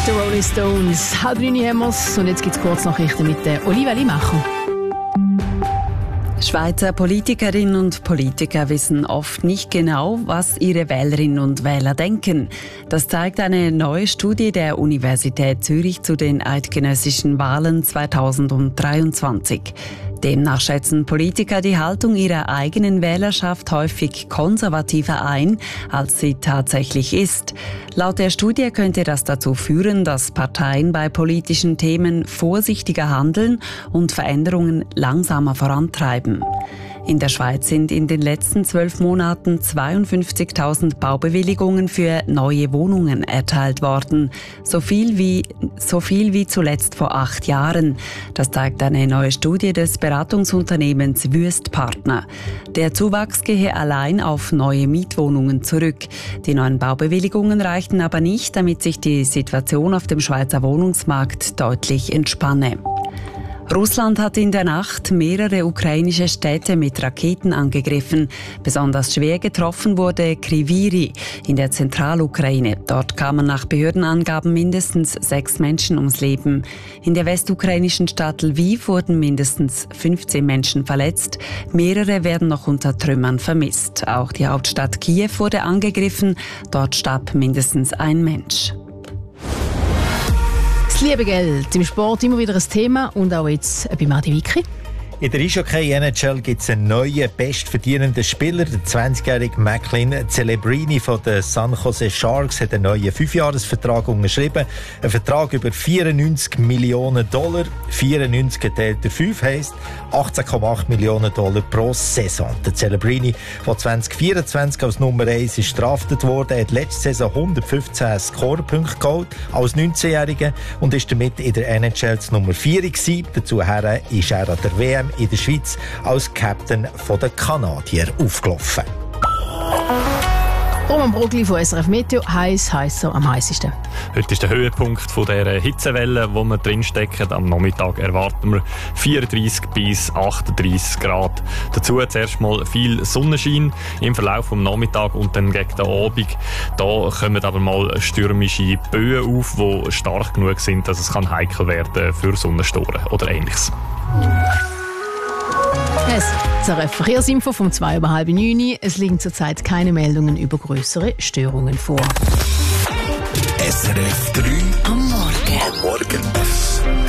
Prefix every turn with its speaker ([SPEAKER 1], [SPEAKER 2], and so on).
[SPEAKER 1] den Rolling Stones. Halb 9 haben wir's und jetzt gibt's Kurznachrichten mit der Olivia Limacher.
[SPEAKER 2] Schweizer Politikerinnen und Politiker wissen oft nicht genau, was ihre Wählerinnen und Wähler denken. Das zeigt eine neue Studie der Universität Zürich zu den eidgenössischen Wahlen 2023. Demnach schätzen Politiker die Haltung ihrer eigenen Wählerschaft häufig konservativer ein, als sie tatsächlich ist. Laut der Studie könnte das dazu führen, dass Parteien bei politischen Themen vorsichtiger handeln und Veränderungen langsamer vorantreiben. In der Schweiz sind in den letzten 12 Monaten 52.000 Baubewilligungen für neue Wohnungen erteilt worden. So viel wie zuletzt vor 8 Jahren. Das zeigt eine neue Studie des Beratungsunternehmens Wüest Partner. Der Zuwachs gehe allein auf neue Mietwohnungen zurück. Die neuen Baubewilligungen reichten aber nicht, damit sich die Situation auf dem Schweizer Wohnungsmarkt deutlich entspanne. Russland hat in der Nacht mehrere ukrainische Städte mit Raketen angegriffen. Besonders schwer getroffen wurde Kryvyi in der Zentralukraine. Dort kamen nach Behördenangaben mindestens 6 Menschen ums Leben. In der westukrainischen Stadt Lviv wurden mindestens 15 Menschen verletzt. Mehrere werden noch unter Trümmern vermisst. Auch die Hauptstadt Kiew wurde angegriffen. Dort starb mindestens ein Mensch.
[SPEAKER 1] Das liebe Geld im Sport immer wieder ein Thema und auch jetzt bei Madi Wicki.
[SPEAKER 3] In der Eishockey-NHL gibt es einen neuen, bestverdienenden Spieler. Der 20-jährige Macklin Celebrini von den San Jose Sharks hat einen neuen 5-Jahres-Vertrag unterschrieben. Ein Vertrag über $94 Millionen. 94 geteilt durch 5 heisst $18,8 Millionen pro Saison. Der Celebrini, der 2024 als Nummer 1 ist draftet worden, hat letzte Saison 115 Scorepunkte geholt als 19-Jähriger und ist damit in der NHL Nummer 4 gewesen. Dazu ist er an der WM in der Schweiz als Captain der Kanadier aufgelaufen.
[SPEAKER 1] Roman Brogli von SRF Meteo, heißer am heißesten.
[SPEAKER 4] Heute ist der Höhepunkt von dieser Hitzewelle, wo wir drinstecken. Am Nachmittag erwarten wir 34 bis 38 Grad. Dazu zuerst mal viel Sonnenschein im Verlauf des Nachmittags und dann gegen den Abend. Da kommen aber mal stürmische Böen auf, die stark genug sind, dass es heikel werden für Sonnenstoren oder Ähnliches.
[SPEAKER 1] SRF Verkehrsinfo vom 8:30. Es liegen zurzeit keine Meldungen über größere Störungen vor.
[SPEAKER 5] SRF 3 am Morgen.